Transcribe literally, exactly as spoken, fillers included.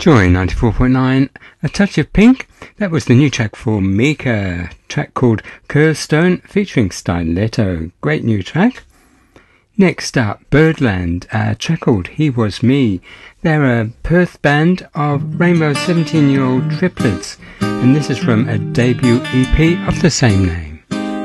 Joy ninety-four point nine, A Touch of Pink. That was the new track for Mika, track called Curvestone featuring Stiletto. Great new track. Next up, Birdland, a track called He Was Me. They're a Perth band of Rainbow seventeen-year-old triplets, and this is from a debut E P of the same name.